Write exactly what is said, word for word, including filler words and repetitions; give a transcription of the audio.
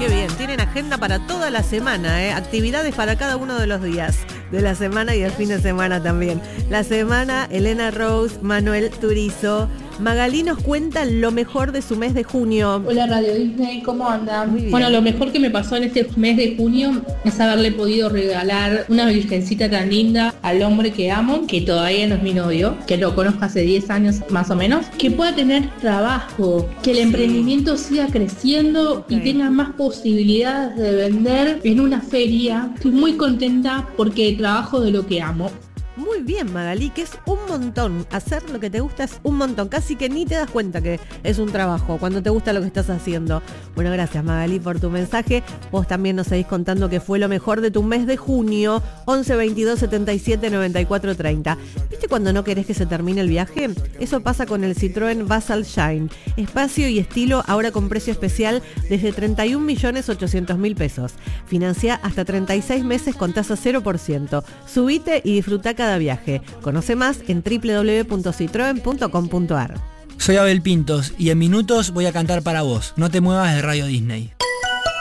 Qué bien, tienen agenda para toda la semana, ¿eh? Actividades para cada uno de los días de la semana y del fin de semana también. La semana, Elena Rose, Manuel Turizo. Magalí nos cuenta lo mejor de su mes de junio. Hola Radio Disney, ¿cómo andan? Bueno, lo mejor que me pasó en este mes de junio es haberle podido regalar una virgencita tan linda al hombre que amo, que todavía no es mi novio, que lo conozco hace diez años más o menos, que pueda tener trabajo, que el sí. emprendimiento siga creciendo okay. y tenga más posibilidades de vender en una feria. Estoy muy contenta porque trabajo de lo que amo. Muy bien, Magalí, que es un montón. Hacer lo que te gusta es un montón. Casi que ni te das cuenta que es un trabajo cuando te gusta lo que estás haciendo. Bueno, gracias, Magalí, por tu mensaje. Vos también nos seguís contando que fue lo mejor de tu mes de junio. once veintidós setenta y siete noventa y cuatro treinta. ¿Viste cuando no querés que se termine el viaje? Eso pasa con el Citroën Basal Shine. Espacio y estilo ahora con precio especial desde treinta y un millones ochocientos mil pesos. Financia hasta treinta y seis meses con tasa cero por ciento. Subite y disfruta cada viaje. Conoce más en doble u doble u doble u punto citroen punto com punto a r. Soy Abel Pintos y en minutos voy a cantar para vos. No te muevas de Radio Disney.